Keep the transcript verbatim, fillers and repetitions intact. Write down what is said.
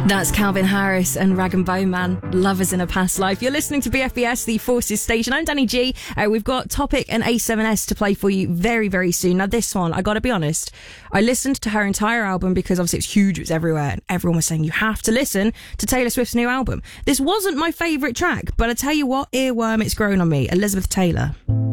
That's Calvin Harris and Rag and Bone Man, Lovers in a Past Life. You're listening to B F B S, the Forces Station. I'm Danny G. Uh, we've got Topic and A seven S to play for you very, very soon. Now, this one, I got to be honest, I listened to her entire album because obviously it's huge, it's everywhere, and everyone was saying you have to listen to Taylor Swift's new album. This wasn't my favourite track, but I tell you what, earworm, it's grown on me. Elizabeth Taylor.